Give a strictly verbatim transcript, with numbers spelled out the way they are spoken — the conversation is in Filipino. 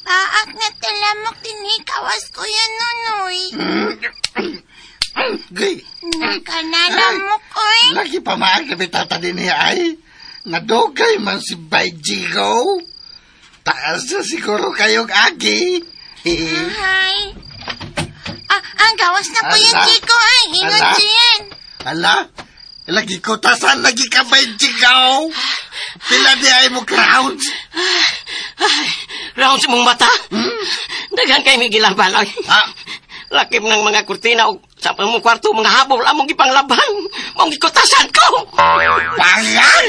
Aak na talamok tinikawas ko yan, nunoy. Gay. Nakanalamok, oy. Lagi pa maag na bitata din niya ay. Nadugay man si Bayjigo. Taas na siguro kayong agi. Ay. Ah, ang gawas na po yung Ala. Chico, ay. Ingat Ala. siya yan. Ala, lagi ko tasan lagi ka Bayjigo. Pila di ay mo crowds. Ay, round sa mong mata. Hmm? Dagan kay Miguel Baloy. Ah, Lakip ng mga kurtina o sa mong kwarto, mga habol, among ipanglaban. Mong ikutasan ko. pangal!